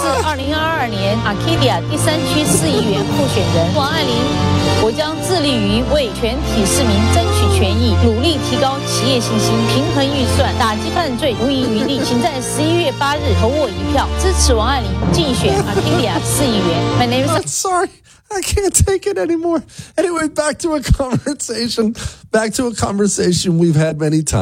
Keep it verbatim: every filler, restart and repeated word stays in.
是二零二二年 Arcadia 第三区市议员候选人王爱玲。我将致力于为全体市民争取权益，努力提高企业信心，平衡预算，打击犯罪，无遗余力。请在十一月八日投我一票，支持王爱玲竞选 Arcadia 市议员。My name is. I'm sorry. I can't take it anymore. Anyway, back to a conversation. Back to a conversation we've had many times.